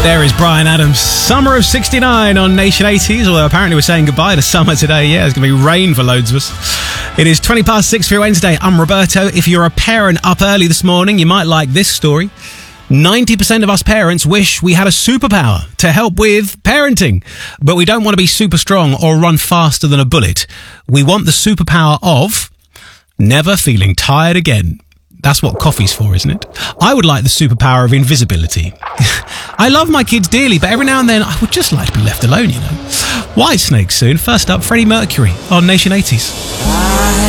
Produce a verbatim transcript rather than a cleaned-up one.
There is Bryan Adams, Summer of sixty-nine on Nation eighties, although apparently we're saying goodbye to summer today. Yeah, it's going to be rain for loads of us. It is twenty past six for your Wednesday. I'm Roberto. If you're a parent up early this morning, you might like this story. ninety percent of us parents wish we had a superpower to help with parenting, but we don't want to be super strong or run faster than a bullet. We want the superpower of never feeling tired again. That's what coffee's for, isn't it? I would like the superpower of invisibility. I love my kids dearly, but every now and then I would just like to be left alone, you know. Whitesnake soon. First up, Freddie Mercury on Nation eighties.